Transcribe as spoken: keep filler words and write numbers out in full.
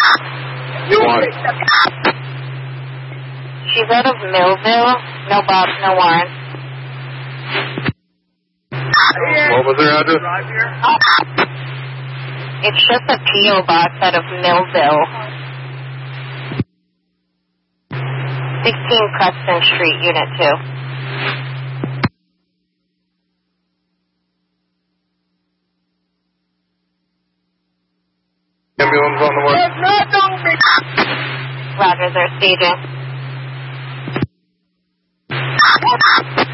What? She's out of Millville. No Bob, no Warren. What was her address? It's just a P O box out of Millville. sixteen Preston Street, Unit two. Ambulance on the way. Roger, they're staging.